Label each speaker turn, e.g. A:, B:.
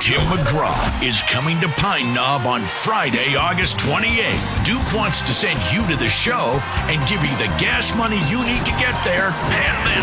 A: Tim McGraw is coming to Pine Knob on Friday, August 28th. Duke wants to send you to the show and give you the gas money you need to get there and then